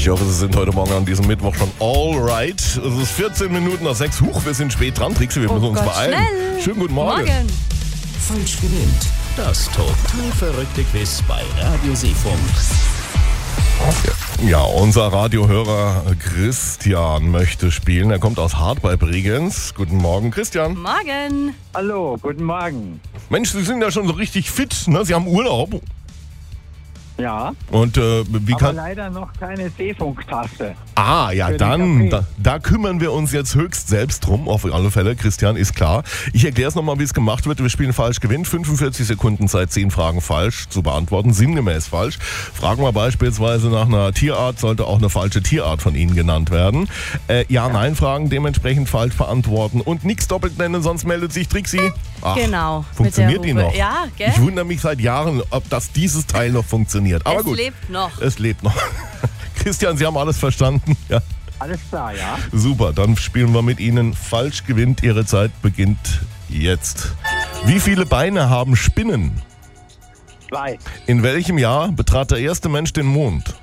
Ich hoffe, Sie sind heute Morgen an diesem Mittwoch schon all right. Es ist 14 Minuten nach 6. Huch, wir sind spät dran. Trixi, wir müssen uns beeilen. Schnell. Schönen guten Morgen. Falsch gewinnt. Das total verrückte Quiz bei Radio Seefunk. Ja, unser Radiohörer Christian möchte spielen. Er kommt aus Hart bei Bregenz. Guten Morgen, Christian. Morgen. Hallo, guten Morgen. Mensch, Sie sind ja schon so richtig fit, ne? Sie haben Urlaub. Ja, Und wie aber kann... leider noch keine Seefunktasse. Ah, ja, Für den dann, Kaffee. da kümmern wir uns jetzt höchst selbst drum, auf alle Fälle. Christian, ist klar. Ich erkläre es nochmal, wie es gemacht wird. Wir spielen falsch gewinnt. 45 Sekunden Zeit, 10 Fragen falsch zu beantworten, sinngemäß falsch. Fragen wir beispielsweise nach einer Tierart, sollte auch eine falsche Tierart von Ihnen genannt werden. Ja-Nein-Fragen dementsprechend falsch beantworten und nichts doppelt nennen, sonst meldet sich Trixi. Ach, Genau. Funktioniert die mit der noch? Hupe. Ja, gell? Ich wundere mich seit Jahren, ob dieses Teil noch funktioniert. Aber Es gut. lebt noch. Es lebt noch. Christian, Sie haben alles verstanden? Ja. Alles klar, ja? Super, dann spielen wir mit Ihnen. Falsch gewinnt, Ihre Zeit beginnt jetzt. Wie viele Beine haben Spinnen? 2. In welchem Jahr betrat der erste Mensch den Mond?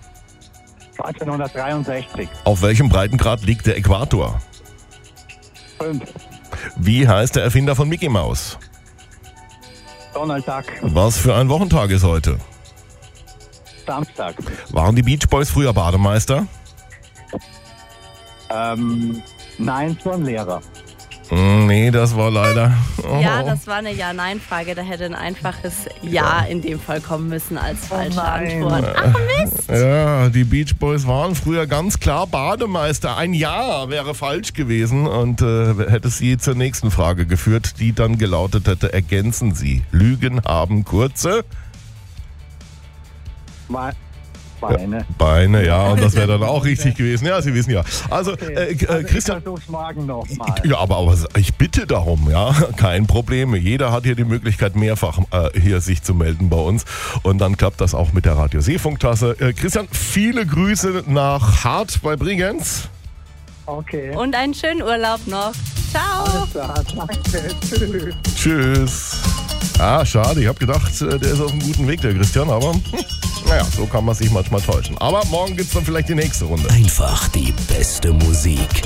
1963. Auf welchem Breitengrad liegt der Äquator? 5. Wie heißt der Erfinder von Mickey Mouse? Donald Duck. Was für ein Wochentag ist heute? Samstag. Waren die Beach Boys früher Bademeister? Nein, Turnlehrer. Nee, das war leider... Oh. Ja, das war eine Ja-Nein-Frage. Da hätte ein einfaches Ja in dem Fall kommen müssen als falsche nein. Antwort. Ach Mist! Ja, die Beach Boys waren früher ganz klar Bademeister. Ein Ja wäre falsch gewesen und hätte Sie zur nächsten Frage geführt, die dann gelautet hätte, ergänzen Sie. Lügen haben kurze Beine. Beine, ja, und das wäre dann auch richtig gewesen. Ja, Sie wissen ja. Also, Also Christian... ich versuch's morgen nochmal. Ja, aber ich bitte darum, ja, kein Problem. Jeder hat hier die Möglichkeit, mehrfach hier sich zu melden bei uns. Und dann klappt das auch mit der Radio Seefunktasse. Christian, viele Grüße nach Hart bei Bregenz. Okay. Und einen schönen Urlaub noch. Ciao! Alles klar, danke. Tschüss. Tschüss. Ah, schade, ich habe gedacht, der ist auf einem guten Weg, der Christian, aber naja, so kann man sich manchmal täuschen. Aber morgen gibt's dann vielleicht die nächste Runde. Einfach die beste Musik.